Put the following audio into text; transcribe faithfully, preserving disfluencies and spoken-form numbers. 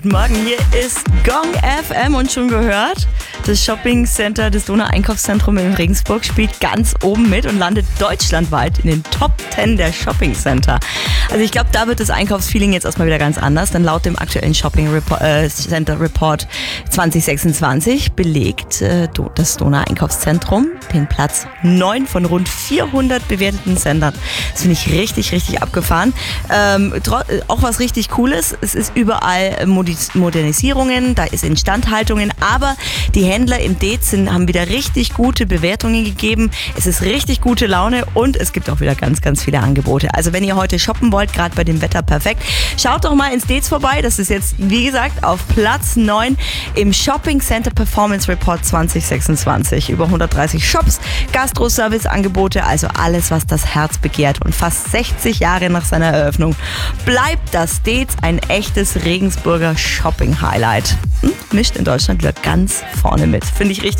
Guten Morgen, hier ist Gong F M und schon gehört, das Shopping Center des Donau-Einkaufszentrum in Regensburg spielt ganz oben mit und landet deutschlandweit in den Top zehn der Shopping Center. Also ich glaube, da wird das Einkaufsfeeling jetzt erstmal wieder ganz anders, denn laut dem aktuellen Shopping Report, äh, Center Report zwanzig sechsundzwanzig belegt äh, das Donau-Einkaufszentrum den Platz neun von rund vierhundert bewerteten Centern. Das finde ich richtig, richtig abgefahren. Ähm, auch was richtig Cooles, es ist überall Modernisierungen, da ist Instandhaltungen, aber die Händler im Dez haben wieder richtig gute Bewertungen gegeben. Es ist richtig gute Laune und es gibt auch wieder ganz, ganz viele Angebote. Also wenn ihr heute shoppen wollt, gerade bei dem Wetter perfekt, schaut doch mal ins Dez vorbei. Das ist jetzt, wie gesagt, auf Platz neun im Shopping Center Performance Report zwanzig sechsundzwanzig. Über hundertdreißig Shops, Gastro-Service-Angebote, also alles, was das Herz begehrt. Und fast sechzig Jahre nach seiner Eröffnung bleibt das Dez ein echtes Regensburger Shopping-Highlight. Hm? Mischt in Deutschland wieder ganz vorne mit. Finde ich richtig